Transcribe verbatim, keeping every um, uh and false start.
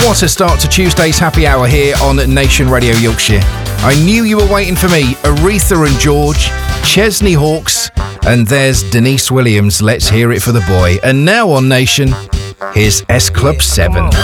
What a start to Tuesday's happy hour here on Nation Radio Yorkshire. I knew you were waiting for me. Aretha and George, Chesney Hawkes, and there's Denise Williams. Let's hear it for the boy. And now on Nation, here's S Club seven.